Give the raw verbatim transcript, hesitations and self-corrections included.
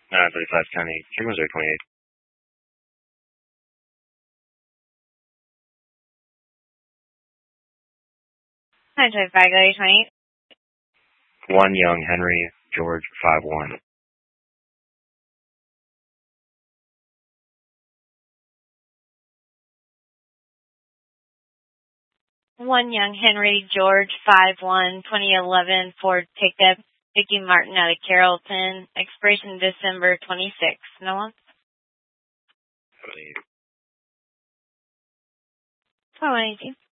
nine thirty-five County, Missouri twenty-eight. nine twenty-five, go twenty-eight. one Young Henry, George five one. one Young Henry, George five one, twenty eleven Ford pickup, Vicky Martin out of Carrollton, expiration December twenty-sixth. No one? twenty-eight. twenty-two.